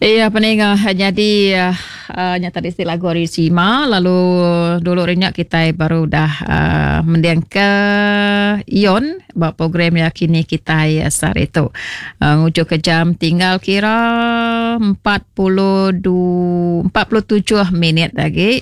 Peningah jadi nyata di lagu hari Sima lalu dulu rinyak kita baru dah mendiang ke Ion buat program yang kini kita asar itu ngujuk ke jam tinggal kira 47 minit lagi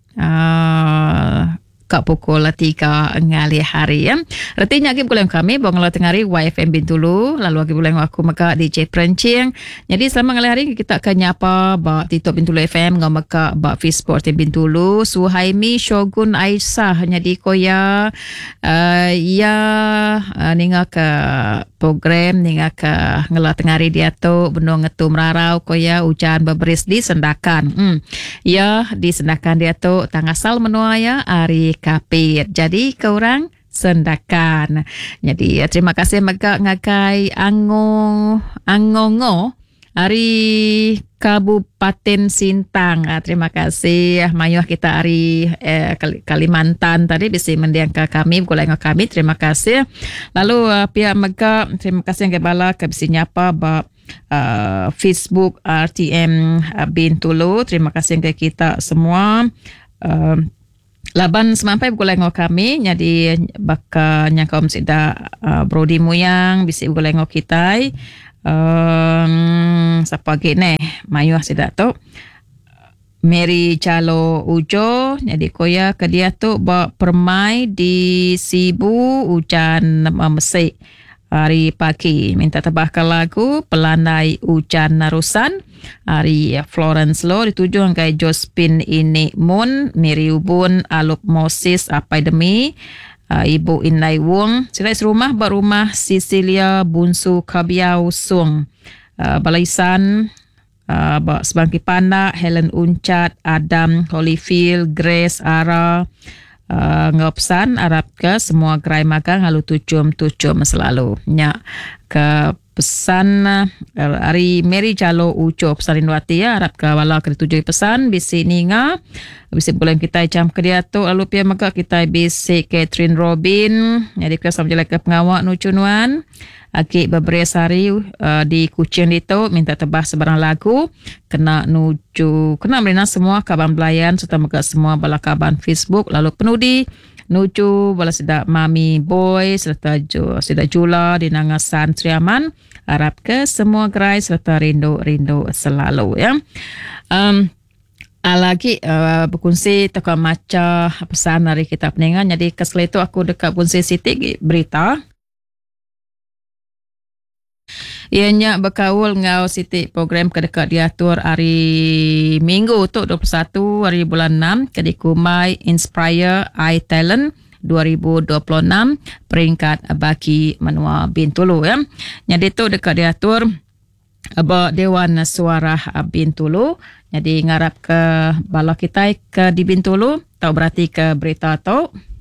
kat pukul 3 ngali hari ya. Artinya lagi boleh kami bangla tengari YFM Bintulu lalu lagi boleh aku maka DJ Prencing. Jadi selama ngali hari kita akan nyapa ba TikTok Bintulu FM ngau maka ba Facebook Bintulu Suhaimi Shogun Aisyah jadi koya ninga ke program ninga ke ngela tengari dia tu beno ngetum rarau koya hujan beberis di sendakan. Ya di sendakan dia tu tangasal menua ya hari kapir. Jadi korang sendakan. Jadi terima kasih megak ngakai Angongo hari Kabupaten Sintang. Terima kasih mayuh kita hari Kalimantan tadi bisa mendiang ke kami boleh ngak kami. Terima kasih. Lalu pihak megak terima kasih yang kebala ke bisa nyapa ba Facebook RTM Bintulu. Terima kasih yang kita semua. Laban semampai boleh ngok kami jadi baka nyangka sida Brody Muyang bisi boleh ngok kita siapa lagi ne mayu sida tu Mary Calo Ujo jadi koya ke dia tu bawa permai di Sibu hujan mesik hari pagi minta tebahkan lagu pelandai hujan narusan hari Florence Lo dituju angkai Jospin Ini Moon Miri Ubun Alup Moses Apaidemi Ibu Inlai Wong silai serumah berumah Cecilia Bunsu Kabiau Sung Balaisan Sebangki Panak Helen Uncat Adam Holyfield Grace Ara ngopsan Arab ke semua gerai magang lalu tucum selalu nya ke pesan hari Mary Calo Uco pesan Rinduati ya Arab ke wala ke tujuh pesan bisi ninga bisi bulan kita jam ke dia tu lalu pia maka kita bisi Catherine Robin jadi kita sama jalan ke pengawak nucunuan Aki beberes hari di Kuching itu minta tebah sebarang lagu kena melina semua kaban belayan serta mega semua bala kaban Facebook lalu penudi nuju bala sida Mami Boy serta sida Jula di Nangasan Triaman harap ke semua gerai serta rindu selalu ya. Lagi berkongsi teka maca pesan dari kita peningan jadi kesel itu aku dekat kongsi Siti berita ianya berkaul ngau Siti program kedekat diatur hari Minggu tu 21 hari bulan 6 ke Kumai Inspire I Talent 2026 peringkat bagi menua Bintulu ya. Jadi tu dekat diatur Dewan Suara Bintulu. Jadi ngarap ke balok kita ke di Bintulu tau berarti ke berita tu